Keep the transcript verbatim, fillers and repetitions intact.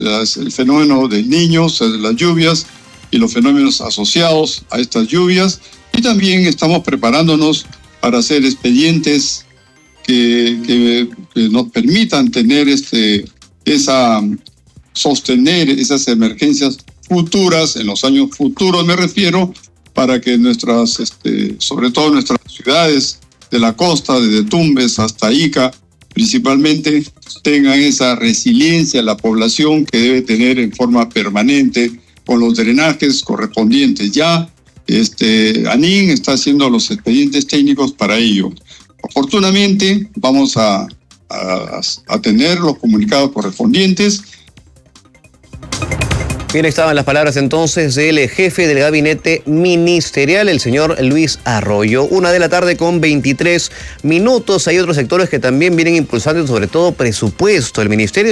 las, el fenómeno del Niño, o sea, de las lluvias y los fenómenos asociados a estas lluvias. Y también estamos preparándonos para hacer expedientes que, que, que nos permitan tener este, esa, sostener esas emergencias futuras, en los años futuros me refiero, para que nuestras, este, sobre todo nuestras ciudades de la costa, desde Tumbes hasta Ica, principalmente, tengan esa resiliencia la población que debe tener en forma permanente con los drenajes correspondientes. Ya este, ANIN está haciendo los expedientes técnicos para ello. Afortunadamente, vamos a, a, a tener los comunicados correspondientes. Bien, estaban las palabras entonces del jefe del gabinete ministerial, el señor Luis Arroyo. Una de la tarde con veintitrés minutos. Hay otros sectores que también vienen impulsando, sobre todo presupuesto. El Ministerio